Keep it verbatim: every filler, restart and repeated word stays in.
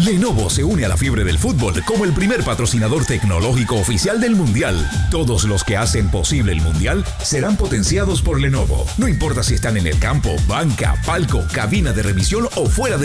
Lenovo se une a la fiebre del fútbol como el primer patrocinador tecnológico oficial del Mundial. Todos los que hacen posible el Mundial serán potenciados por Lenovo. No importa si están en el campo, banca, palco, cabina de revisión o fuera de